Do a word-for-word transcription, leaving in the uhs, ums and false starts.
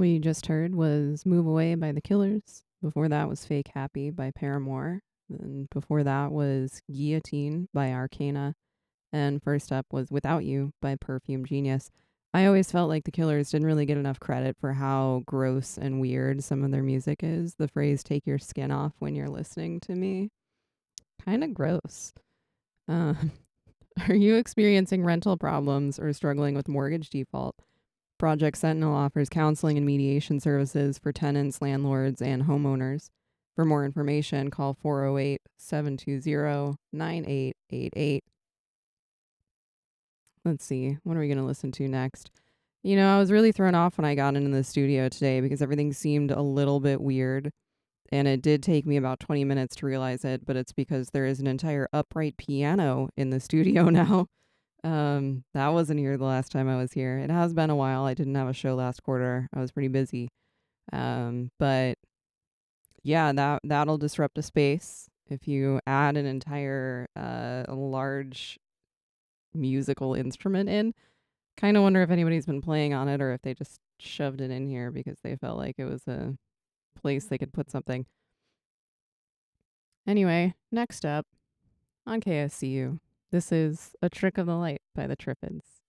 What you just heard was Move Away by The Killers. Before that was Fake Happy by Paramore. And before that was Guillotine by Arcana. And first up was Without You by Perfume Genius. I always felt like The Killers didn't really get enough credit for how gross and weird some of their music is. The phrase take your skin off when you're listening to me, kind of gross. Uh, are you experiencing rental problems or struggling with mortgage default? Project Sentinel offers counseling and mediation services for tenants, landlords, and homeowners. For more information, call four oh eight, seven two zero, nine eight eight eight. Let's see, what are we going to listen to next? You know, I was really thrown off when I got into the studio today because everything seemed a little bit weird. And it did take me about twenty minutes to realize it, but it's because there is an entire upright piano in the studio now. Um, that wasn't here the last time I was here. It has been a while. I didn't have a show last quarter. I was pretty busy. Um, but yeah, that that'll disrupt a space if you add an entire uh large musical instrument in. Kind of wonder if anybody's been playing on it or if they just shoved it in here because they felt like it was a place they could put something. Anyway, next up on K S C U, this is A Trick of the Light by the Triffids.